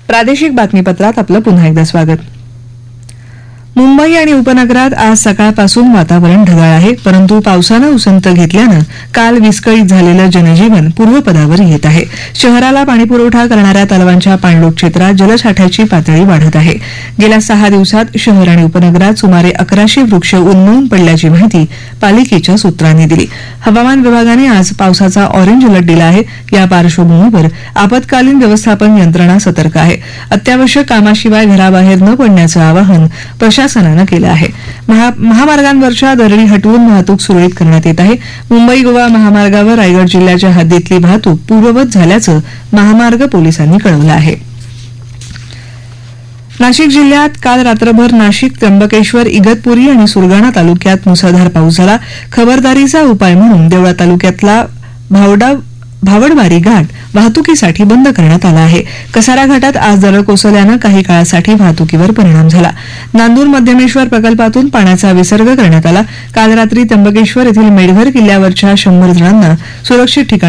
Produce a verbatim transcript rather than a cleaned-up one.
प्रादेशिक बातमीपत्रात आपलं पुन्हा एकदा स्वागत. मुंबई आणि उपनगरात आज सकाळपासून वातावरण ढगाळ आहे, परंतु पावसानं उसंत घेतल्यानं काल विस्कळीत झालेलं जनजीवन पूर्वपदावर येत आहे. शहराला पाणीपुरवठा करणाऱ्या तलावांच्या पाणलोट क्षेत्रात जलसाठ्याची पातळी वाढत आहे. गेल्या सहा दिवसात शहर आणि उपनगरात सुमारे अकराशे वृक्ष उन्मळून पडल्याची माहिती पालिकेच्या सूत्रांनी दिली. हवामान विभागाने आज पावसाचा ऑरेंज अलर्ट दिला आहे. या पार्श्वभूमीवर आपत्कालीन व्यवस्थापन यंत्रणा सतर्क आहे. अत्यावश्यक कामाशिवाय घराबाहेर न पडण्याचं आवाहन प्रशासनानं केलं आहे. महामार्गांवरच्या दरडी हटवून वाहतूक सुरळीत करण्यात येत आहे. मुंबई गोवा महामार्गावर रायगड जिल्ह्याच्या हद्दीतली वाहतूक पूर्ववत झाल्याचं महामार्ग पोलिसांनी कळवलं आहे. नाशिक जिल्ह्यात काल रात्रभर नाशिक, त्र्यंबकेश्वर, इगतपुरी आणि सुरगाणा तालुक्यात मुसळधार पाऊस झाला. खबरदारीचा उपाय म्हणून देवळा तालुक्यातला भावडा भावडबारी घाट वाहतुकीसाठी बंद करण्यात आला आहे. कसारा घाटात आज दरड कोसळल्यानं काही काळासाठी वाहतुकीवर परिणाम झाला. नांदूर मध्यमेश्वर प्रकल्पातून पाण्याचा विसर्ग करण्यात आला. काल रात्री त्र्यंबकेश्वर येथील मेडघर किल्ल्यावरच्या शंभर जणांना सुरक्षित ठिकाणी